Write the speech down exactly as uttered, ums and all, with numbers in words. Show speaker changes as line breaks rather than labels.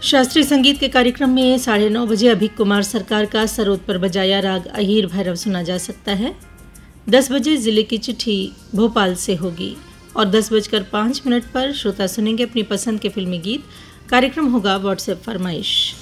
शास्त्रीय संगीत के कार्यक्रम में साढ़े नौ बजे अभिक कुमार सरकार का सरोद पर बजाया राग अहीर भैरव सुना जा सकता है। दस बजे जिले की चिट्ठी भोपाल से होगी और दस बजकर पाँच मिनट पर श्रोता सुनेंगे अपनी पसंद के फिल्मी गीत। कार्यक्रम होगा व्हाट्सएप फरमाइश।